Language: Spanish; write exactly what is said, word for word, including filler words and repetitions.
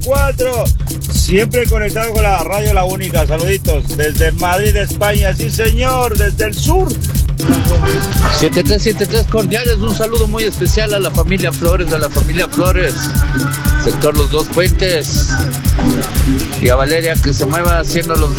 cuatro. Siempre conectado con la radio La Única. Saluditos desde Madrid, España. Sí, señor, desde el sur. siete tres siete tres cordiales, un saludo muy especial a la familia Flores, a la familia Flores, sector Los Dos Puentes, y a Valeria que se mueva haciendo los